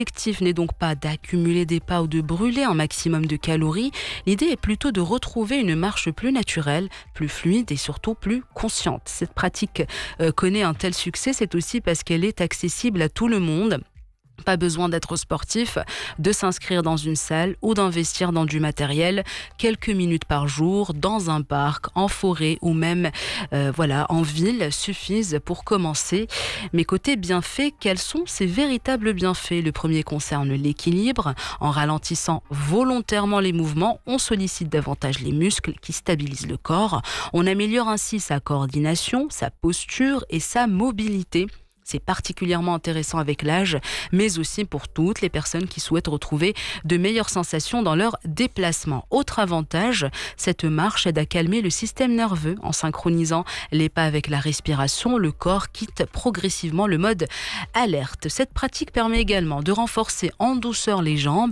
L'objectif n'est donc pas d'accumuler des pas ou de brûler un maximum de calories. L'idée est plutôt de retrouver une marche plus naturelle, plus fluide et surtout plus consciente. Cette pratique connaît un tel succès, c'est aussi parce qu'elle est accessible à tout le monde. Pas besoin d'être sportif, de s'inscrire dans une salle ou d'investir dans du matériel. Quelques minutes par jour, dans un parc, en forêt ou même en ville suffisent pour commencer. Mais côté bienfaits, quels sont ces véritables bienfaits? Le premier concerne l'équilibre. En ralentissant volontairement les mouvements, on sollicite davantage les muscles qui stabilisent le corps. On améliore ainsi sa coordination, sa posture et sa mobilité. C'est particulièrement intéressant avec l'âge, mais aussi pour toutes les personnes qui souhaitent retrouver de meilleures sensations dans leurs déplacements. Autre avantage, cette marche aide à calmer le système nerveux. En synchronisant les pas avec la respiration, le corps quitte progressivement le mode alerte. Cette pratique permet également de renforcer en douceur les jambes